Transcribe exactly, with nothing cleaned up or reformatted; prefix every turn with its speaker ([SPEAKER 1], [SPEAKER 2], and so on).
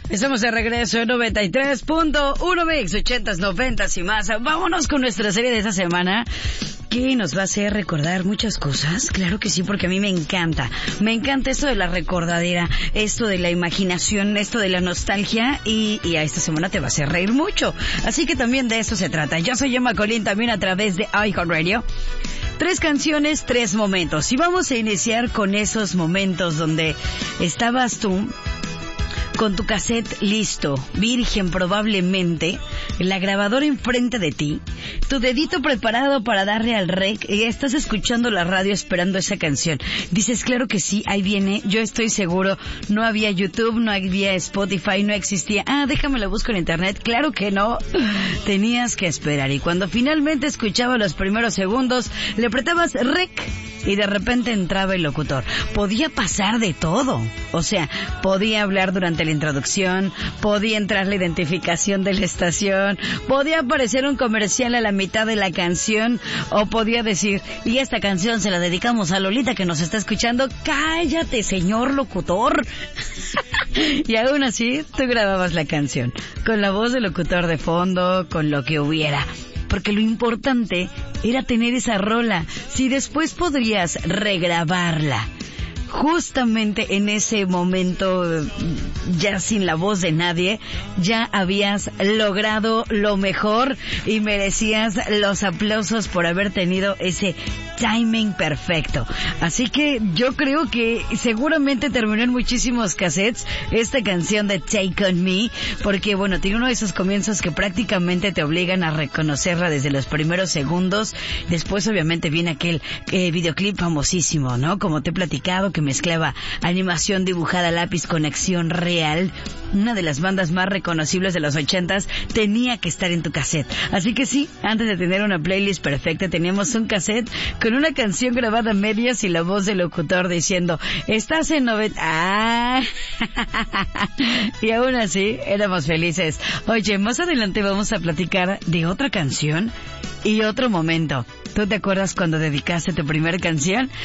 [SPEAKER 1] Estamos de regreso en noventa y tres punto uno Mix, ochentas, noventas y más. Vámonos con nuestra serie de esta semana, que nos va a hacer recordar muchas cosas. Claro que sí, porque a mí me encanta. Me encanta esto de la recordadera, esto de la imaginación, esto de la nostalgia, y, y a esta semana te va a hacer reír mucho. Así que también de eso se trata. Yo soy Emma Colín, también a través de iHeartRadio. Tres canciones, tres momentos. Y vamos a iniciar con esos momentos donde estabas tú con tu cassette listo, virgen probablemente, la grabadora enfrente de ti, tu dedito preparado para darle al rec, y estás escuchando la radio esperando esa canción. Dices, claro que sí, ahí viene, yo estoy seguro. No había YouTube, no había Spotify, no existía. Ah, déjame lo busco en internet. Claro que no. Tenías que esperar, y cuando finalmente escuchaba los primeros segundos, le apretabas rec, y de repente entraba el locutor. Podía pasar de todo. O sea, podía hablar durante la introducción, podía entrar la identificación de la estación, podía aparecer un comercial a la mitad de la canción, o podía decir, y esta canción se la dedicamos a Lolita que nos está escuchando. ¡Cállate, señor locutor! Y aún así, tú grababas la canción, con la voz del locutor de fondo, con lo que hubiera. Porque lo importante era tener esa rola. Si después podrías regrabarla, justamente en ese momento, ya sin la voz de nadie, ya habías logrado lo mejor y merecías los aplausos por haber tenido ese timing perfecto. Así que yo creo que seguramente terminó en muchísimos cassettes esta canción de Take On Me, porque bueno, tiene uno de esos comienzos que prácticamente te obligan a reconocerla desde los primeros segundos. Después obviamente viene aquel eh, videoclip famosísimo, ¿no? Como te he platicado, que mezclaba animación dibujada a lápiz con acción real. Una de las bandas más reconocibles de los ochentas tenía que estar en tu cassette. Así que sí, antes de tener una playlist perfecta, teníamos un cassette con una canción grabada a medias y la voz del locutor diciendo, estás en noventa... ¡Ah! Y aún así, éramos felices. Oye, más adelante vamos a platicar de otra canción y otro momento. ¿Tú te acuerdas cuando dedicaste tu primera canción?